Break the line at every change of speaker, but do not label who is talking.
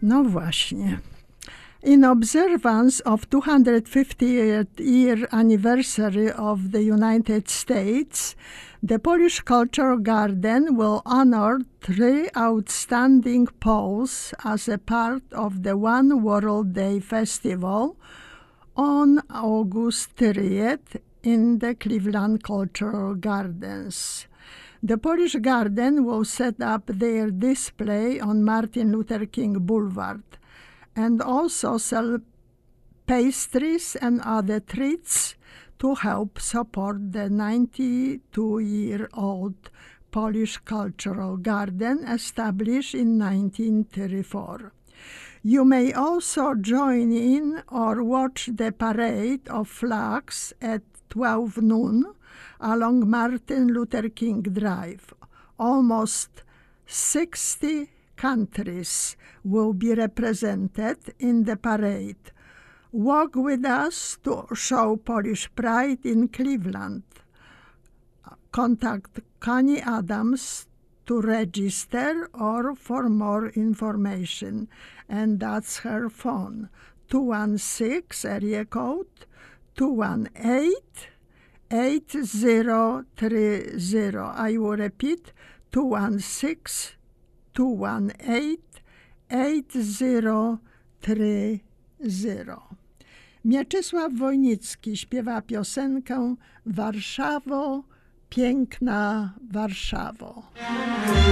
No właśnie. In observance of 250th year anniversary of the United States, the Polish Cultural Garden will honor 3 outstanding poles as a part of the One World Day Festival on August 30th in the Cleveland Cultural Gardens. The Polish Garden will set up their display on Martin Luther King Boulevard and also sell pastries and other treats to help support the 92-year-old Polish Cultural Garden established in 1934. You may also join in or watch the parade of flags at 12 noon along Martin Luther King Drive. Almost 60 countries will be represented in the parade. Walk with us to show Polish pride in Cleveland. Contact Connie Adams to register or for more information, and that's her phone, 216 area code 218-8030. I will repeat, 216-218-8030. Mieczysław Wojnicki śpiewa piosenkę Warszawo, piękna Warszawo.